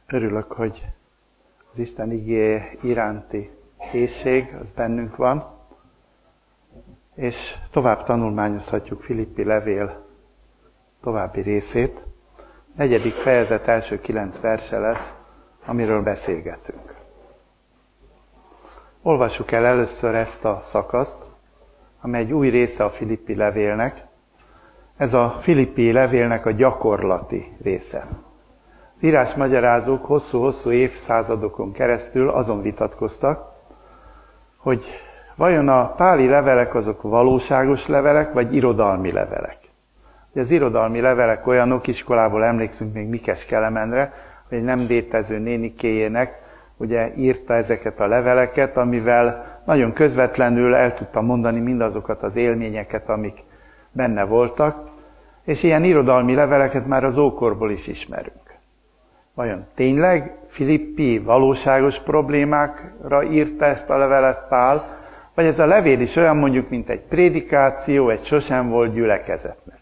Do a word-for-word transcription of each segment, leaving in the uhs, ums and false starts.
Örülök, hogy az Isten igéje iránti készség, az bennünk van, és tovább tanulmányozhatjuk Filippi levél további részét. Negyedik fejezet első kilenc verse lesz, amiről beszélgetünk. Olvassuk el először ezt a szakaszt, amely egy új része a Filippi levélnek. Ez a Filippi levélnek a gyakorlati része. Az írásmagyarázók hosszú-hosszú évszázadokon keresztül azon vitatkoztak, hogy vajon a páli levelek azok valóságos levelek, vagy irodalmi levelek. Az irodalmi levelek olyanok, iskolából emlékszünk még Mikes Kelemenre, hogy egy nem létező nénikéjének ugye írta ezeket a leveleket, amivel nagyon közvetlenül el tudta mondani mindazokat az élményeket, amik benne voltak, és ilyen irodalmi leveleket már az ókorból is ismerünk. Vajon tényleg Filippi valóságos problémákra írta ezt a levelet Pál, vagy ez a levél is olyan mondjuk, mint egy prédikáció, egy sosem volt gyülekezetnek?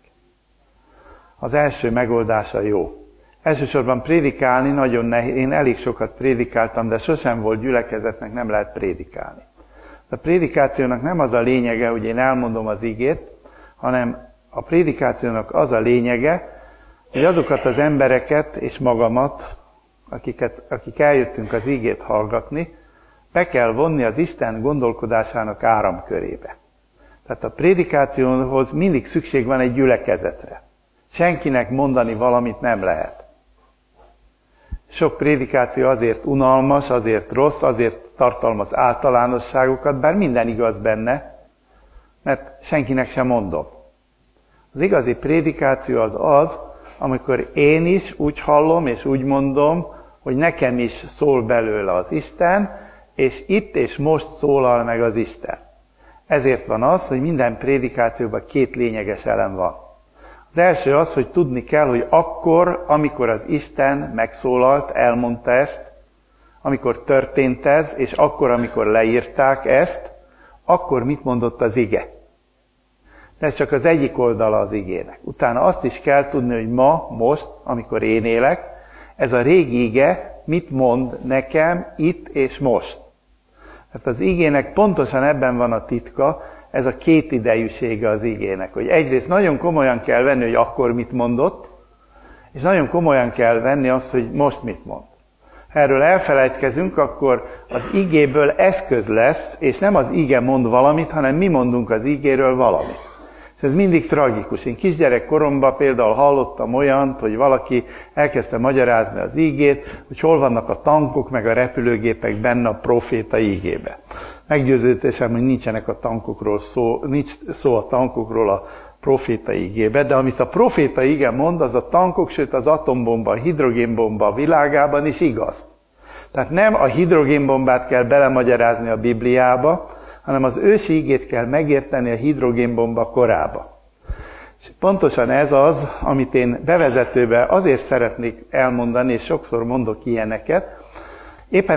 Az első megoldása jó. Elsősorban prédikálni nagyon nehéz. Én elég sokat prédikáltam, de sosem volt gyülekezetnek, nem lehet prédikálni. A prédikációnak nem az a lényege, hogy én elmondom az igét, hanem a prédikációnak az a lényege, hogy azokat az embereket és magamat, akiket, akik eljöttünk az igét hallgatni, be kell vonni az Isten gondolkodásának áramkörébe. Tehát a prédikációhoz mindig szükség van egy gyülekezetre. Senkinek mondani valamit nem lehet. Sok prédikáció azért unalmas, azért rossz, azért tartalmaz általánosságokat, bár minden igaz benne, mert senkinek sem mondom. Az igazi prédikáció az az, amikor én is úgy hallom és úgy mondom, hogy nekem is szól belőle az Isten, és itt és most szólal meg az Isten. Ezért van az, hogy minden prédikációban két lényeges elem van. Az első az, hogy tudni kell, hogy akkor, amikor az Isten megszólalt, elmondta ezt, amikor történt ez, és akkor, amikor leírták ezt, akkor mit mondott az ige. De ez csak az egyik oldala az igének. Utána azt is kell tudni, hogy ma, most, amikor én élek, ez a régi ige mit mond nekem itt és most. Tehát az igének pontosan ebben van a titka, ez a kétidejűsége az igének, hogy egyrészt nagyon komolyan kell venni, hogy akkor mit mondott, és nagyon komolyan kell venni azt, hogy most mit mond. Ha erről elfelejtkezünk, akkor az igéből eszköz lesz, és nem az ige mond valamit, hanem mi mondunk az igéről valamit. És ez mindig tragikus. Én kisgyerek koromban például hallottam olyant, hogy valaki elkezdte magyarázni az igét, hogy hol vannak a tankok, meg a repülőgépek benne a proféta igébe. Meggyőződésem, hogy nincsenek a tankokról szó, nincs szó a tankokról a proféta igébe, de amit a proféta ige mond, az a tankok, sőt az atombomba, a hidrogénbomba világában is igaz. Tehát nem a hidrogénbombát kell belemagyarázni a Bibliába, hanem az ősi igét kell megérteni a hidrogénbomba korába. És pontosan ez az, amit én bevezetőben azért szeretnék elmondani, és sokszor mondok ilyeneket, éppen